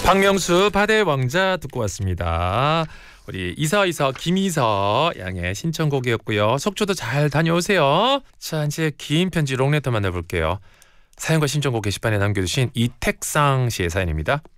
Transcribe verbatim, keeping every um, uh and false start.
박명수 바다의 왕자 듣고 왔습니다. 우리 이서이서 김이서 양의 신청곡이었고요. 속초도 잘 다녀오세요. 자, 이제 긴 편지 롱레터 만나볼게요. 사연과 신청곡 게시판에 남겨주신 이택상 씨의 사연입니다.